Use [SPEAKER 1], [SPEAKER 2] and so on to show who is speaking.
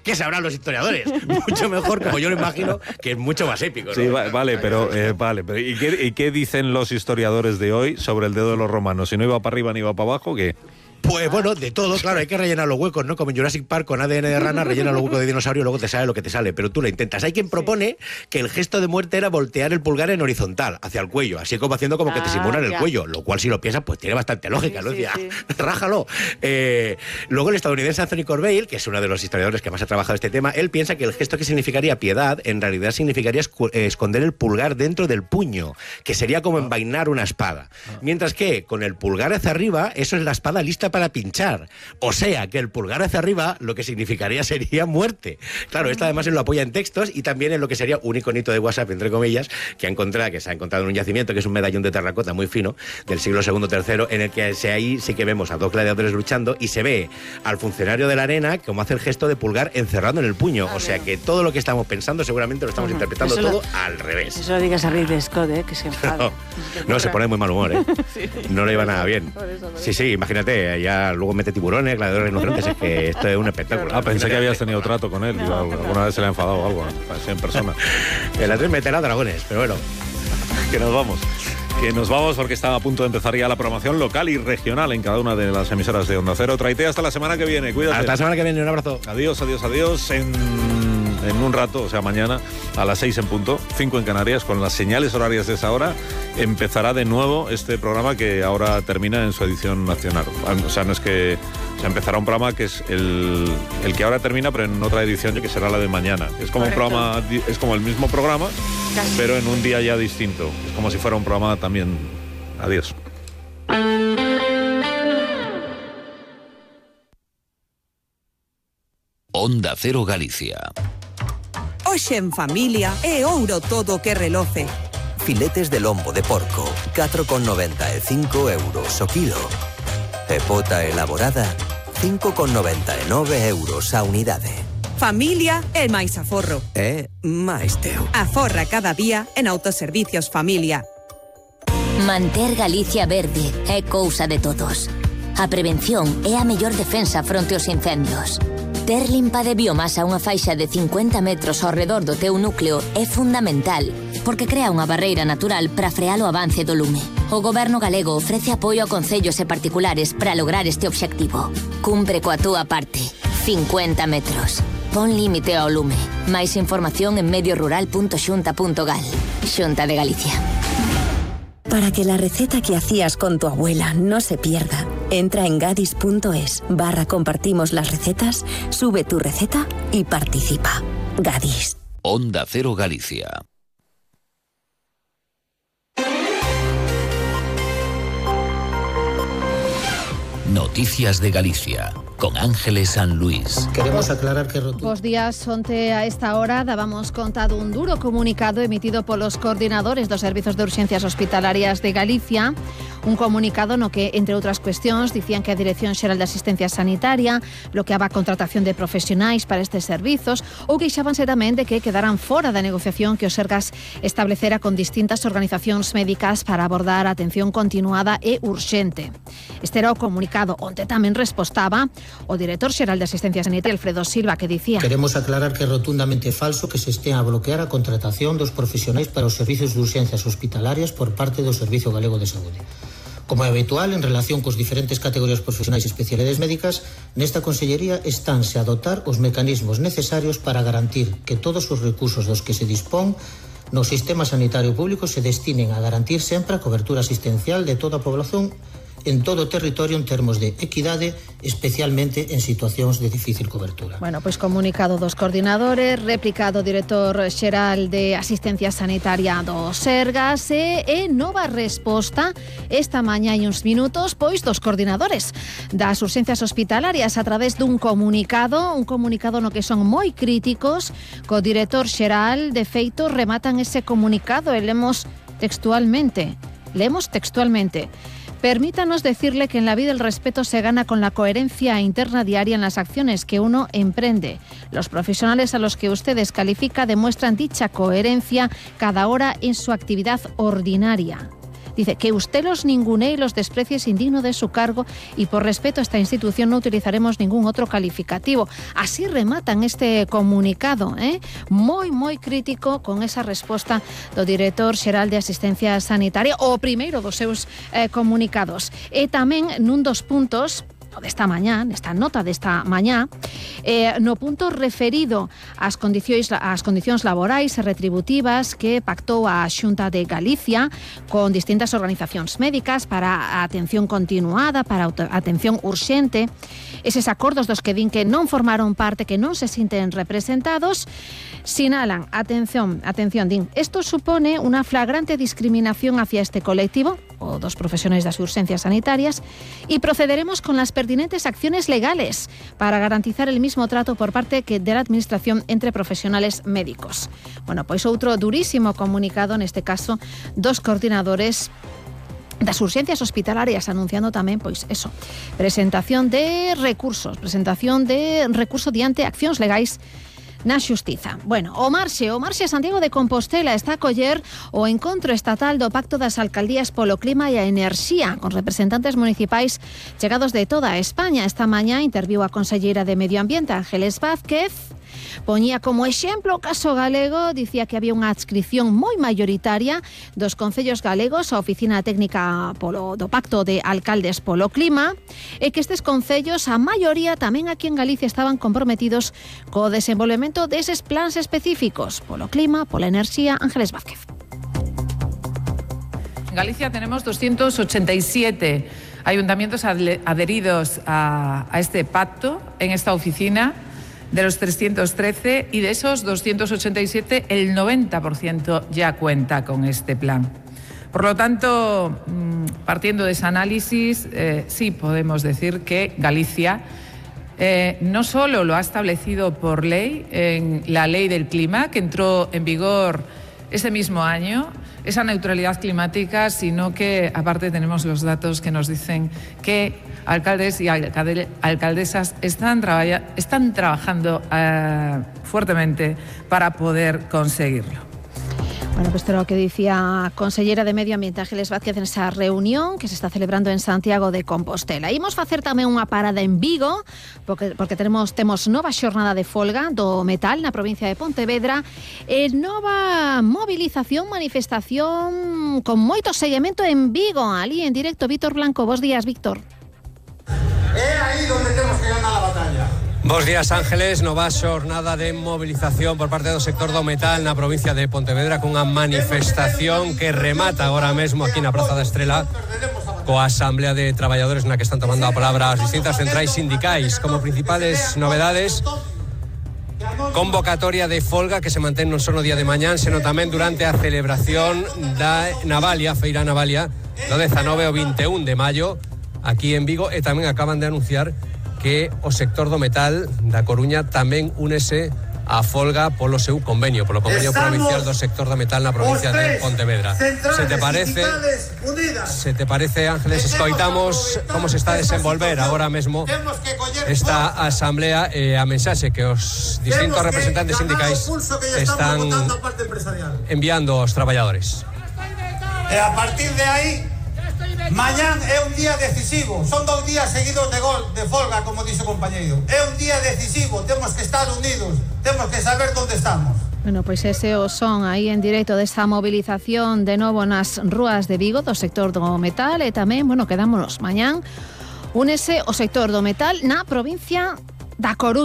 [SPEAKER 1] ¿qué sabrán los historiadores? Mucho mejor, como yo lo imagino, que es mucho más épico, ¿no?
[SPEAKER 2] Sí, vale, pero ¿y qué dicen los historiadores de hoy sobre el dedo de los romanos? Si no iba para arriba ni iba para abajo, ¿qué?
[SPEAKER 1] Pues bueno, de todo, claro, hay que rellenar los huecos, ¿no? Como en Jurassic Park con ADN de rana, rellena los huecos de dinosaurio y luego te sale lo que te sale, pero tú lo intentas. Hay quien propone que el gesto de muerte era voltear el pulgar en horizontal, hacia el cuello, así como haciendo como que te simulan el cuello, lo cual si lo piensas, pues tiene bastante lógica, ¿no? Decía, rájalo. Luego el estadounidense Anthony Corbett, que es uno de los historiadores que más ha trabajado este tema, él piensa que el gesto que significaría piedad, en realidad significaría esconder el pulgar dentro del puño, que sería como envainar una espada. Mientras que con el pulgar hacia arriba, eso es la espada lista para pinchar. O sea, que el pulgar hacia arriba lo que significaría sería muerte. Claro, esto además él lo apoya en textos y también en lo que sería un iconito de WhatsApp, entre comillas, que se ha encontrado en un yacimiento, que es un medallón de terracota muy fino, del siglo II-III, en el que ahí sí que vemos a dos gladiadores luchando y se ve al funcionario de la arena como hace el gesto de pulgar encerrado en el puño. O sea, que todo lo que estamos pensando seguramente lo estamos interpretando todo al revés.
[SPEAKER 3] Eso lo digas a Ridley Scott, que se enfada.
[SPEAKER 1] No, se pone muy mal humor,
[SPEAKER 3] Sí.
[SPEAKER 1] No le iba nada bien. Sí, imagínate, ya luego mete tiburones, gladiadores inocentes, es que esto es un espectáculo.
[SPEAKER 2] Pensé que habías tenido trato con él, alguna vez se le ha enfadado o algo, así en persona.
[SPEAKER 1] En la 3 meterá dragones, pero bueno.
[SPEAKER 2] Que nos vamos porque está a punto de empezar ya la programación local y regional en cada una de las emisoras de Onda Cero. Traité hasta la semana que viene, cuídate.
[SPEAKER 1] Hasta la semana que viene, un abrazo.
[SPEAKER 2] Adiós. En un rato, o sea, mañana a las 6 en punto, 5 en Canarias, con las señales horarias de esa hora, empezará de nuevo este programa que ahora termina en su edición nacional. O sea, no es que... O sea, empezará un programa que es el que ahora termina, pero en otra edición que será la de mañana. Es como un programa, es como el mismo programa, casi, pero en un día ya distinto. Es como si fuera un programa también. Adiós.
[SPEAKER 4] Onda Cero Galicia.
[SPEAKER 5] Hoxe en familia é ouro todo que reloce.
[SPEAKER 6] Filetes de lombo de porco, 4,95 euros o kilo. E pota elaborada, 5,99 euros a unidade.
[SPEAKER 5] Familia é máis aforro.
[SPEAKER 6] É máis teu.
[SPEAKER 5] Aforra cada día en Autoservicios Familia.
[SPEAKER 7] Manter Galicia verde é cousa de todos. A prevención é a mellor defensa fronte aos incendios. Ter limpa de biomasa unha faixa de 50 metros ao redor do teu núcleo é fundamental, porque crea unha barreira natural para frear o avance do lume. O Goberno galego ofrece apoio a concellos e particulares para lograr este obxectivo. Cumpre coa túa parte. 50 metros. Pon límite ao lume. Máis información en mediorural.xunta.gal. Xunta de Galicia.
[SPEAKER 8] Para que la receta que hacías con tu abuela no se pierda, entra en gadis.es/compartimos las recetas, sube tu receta y participa. Gadis.
[SPEAKER 4] Onda Cero Galicia. Noticias de Galicia, con Ángeles San Luis.
[SPEAKER 9] Queremos aclarar que...
[SPEAKER 10] Bos días, onte a esta hora dábamos conta dun duro comunicado emitido polos coordinadores dos Servizos de Urxencias Hospitalarias de Galicia, un comunicado no que, entre outras cuestións, dicían que a Dirección Xeral de Asistencia Sanitaria bloqueaba a contratación de profesionais para estes servizos ou queixábanse tamén de que quedaran fora da negociación que o Sergas establecera con distintas organizacións médicas para abordar a atención continuada e urxente. Este era o comunicado. Onte tamén respostaba o director xeral de Asistencia Sanitaria, Alfredo Silva, que dicía:
[SPEAKER 9] Queremos aclarar que é rotundamente falso que se estea a bloquear a contratación dos profesionais para os servizos de urxencias hospitalarias por parte do Servizo Galego de Saúde. Como é habitual, en relación cos diferentes categorías profesionais e especialidades médicas, nesta Consellería estánse a dotar os mecanismos necesarios para garantir que todos os recursos dos que se dispón no sistema sanitario público se destinen a garantir sempre a cobertura asistencial de toda a población en todo o territorio en termos de equidade, especialmente en situacións de difícil cobertura.
[SPEAKER 10] Bueno, pois comunicado dos coordinadores, replicado o director xeral de Asistencia Sanitaria do Sergas e nova resposta esta mañá e uns minutos pois dos coordinadores das urxencias hospitalarias a través dun comunicado no que son moi críticos co director xeral. De feito, rematan ese comunicado e lemos textualmente. Permítanos decirle que en la vida el respeto se gana con la coherencia interna diaria en las acciones que uno emprende. Los profesionales a los que usted descalifica demuestran dicha coherencia cada hora en su actividad ordinaria. Dice que usted los ningunee y los desprecie es indigno de su cargo y por respeto a esta institución no utilizaremos ningún outro calificativo. Así rematan este comunicado, moi crítico con esa resposta do director xeral de Asistencia Sanitaria, o primeiro dos seus comunicados. E tamén nun dos puntos desta mañá, nesta nota desta mañá, no punto referido ás condicións laborais e retributivas que pactou a Xunta de Galicia con distintas organizacións médicas para a atención continuada, para a atención urxente, eses acordos dos que din que non formaron parte, que non se sinten representados, sinalan, atención, din, isto supone unha flagrante discriminación hacia este colectivo, o dos profesionais das urxencias sanitarias, y procederemos con las pertinentes acciones legales para garantizar el mismo trato por parte de la Administración entre profesionales médicos. Bueno, pois outro durísimo comunicado, neste caso, dos coordinadores das urxencias hospitalarias, anunciando tamén, pois eso, presentación de recurso diante accións legais na xustiza. Bueno, o Marxe Santiago de Compostela está a coller o encontro estatal do Pacto das Alcaldías polo Clima e a Enerxía, con representantes municipais chegados de toda España. Esta mañá interviu a conselleira de Medio Ambiente, Ángeles Vázquez. Poñía como exemplo o caso galego, dicía que había unha adscripción moi maioritaria dos concellos galegos á Oficina Técnica do Pacto de Alcaldes polo Clima e que estes concellos, a maioría tamén aquí en Galicia, estaban comprometidos co desenvolvemento deses plans específicos polo clima, pola enerxía. Ángeles Vázquez.
[SPEAKER 11] En Galicia tenemos 287 ayuntamientos adheridos a este pacto en esta oficina. De los 313 y de esos 287, el 90% ya cuenta con este plan. Por lo tanto, partiendo de ese análisis, sí podemos decir que Galicia no solo lo ha establecido por ley, en la Ley del Clima, que entró en vigor ese mismo año, esa neutralidad climática, sino que aparte tenemos los datos que nos dicen que alcaldes y alcaldesas están trabajando fuertemente para poder conseguirlo.
[SPEAKER 10] Bueno, pues esto es lo que decía consellera de Medio Ambiente Ángeles Vázquez en esa reunión que se está celebrando en Santiago de Compostela. Imos facer tamén unha parada en Vigo, porque temos nova xornada de folga do metal na provincia de Pontevedra, e nova movilización, manifestación con moito seguimento en Vigo. Ali en directo, Víctor Blanco. Bos días, Víctor.
[SPEAKER 12] É aí donde temos que ganar a batalla. Bos días, Ángeles. Nova xornada de movilización por parte do sector do metal na provincia de Pontevedra, cunha manifestación que remata agora mesmo aquí na Praza da Estrela coa Asamblea de Traballadores na que están tomando a palabra as distintas centrais sindicais. Como principales novedades, convocatoria de folga que se mantén non só no día de mañán, sino tamén durante a celebración da Navalia, Feira Navalia, do 19 ao 21 de maio aquí en Vigo, e tamén acaban de anunciar que o sector do metal da Coruña tamén únese a folga polo seu convenio, polo convenio provincial do sector do metal na provincia de Pontevedra. Se te parece, Ángeles, escoitamos como se está a desenvolver agora mesmo esta asamblea e a mensaxe que os distintos representantes sindicais están enviando aos traballadores.
[SPEAKER 13] E a partir de aí, mañán é un día decisivo. Son 2 días seguidos de folga, como dixo o compañeiro. É un día decisivo, temos que estar unidos, temos que saber onde estamos.
[SPEAKER 10] Bueno, pois ese o son aí en directo desta movilización de novo nas rúas de Vigo do sector do metal, e tamén, bueno, quedámonos mañán únese o sector do metal na provincia da Coruña.